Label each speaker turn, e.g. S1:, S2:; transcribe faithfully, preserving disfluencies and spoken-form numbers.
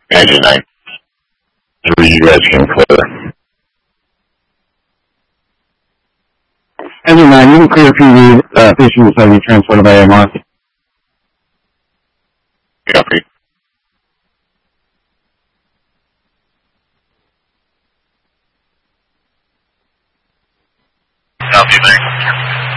S1: Engine nine three, you guys can clear.
S2: Engine nine, you can clear P V, uh, issues that you transported by A M R.
S1: Copy. Copy, man.